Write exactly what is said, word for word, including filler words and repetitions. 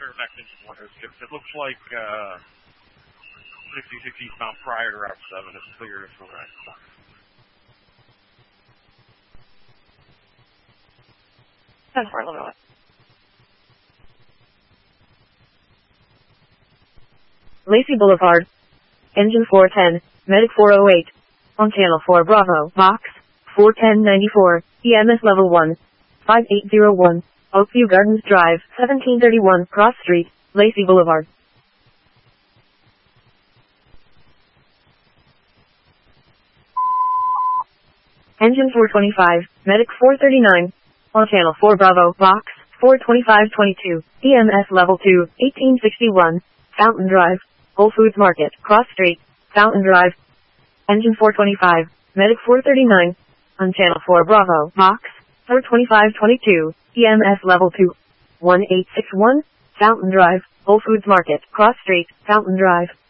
Fairfax engine one oh six. It looks like uh, sixty-six eastbound prior to Route seven is clear for right. ten four, Illinois. Lacey Boulevard. Engine four ten, Medic four oh eight. On Channel four Bravo, Box, four ten ninety-four, E M S Level one, five eight zero one, Oakview Gardens Drive, seventeen thirty-one, Cross Street, Lacey Boulevard. Engine four twenty-five, Medic four thirty-nine. On Channel four Bravo, Box, four twenty-five twenty-two, E M S Level two, eighteen sixty-one, Fountain Drive, Whole Foods Market, Cross Street, Fountain Drive. Engine four twenty-five, Medic four thirty-nine. On Channel four Bravo, Box, four twenty-five twenty-two, E M S Level two, one eight six one, Fountain Drive, Whole Foods Market, Cross Street, Fountain Drive.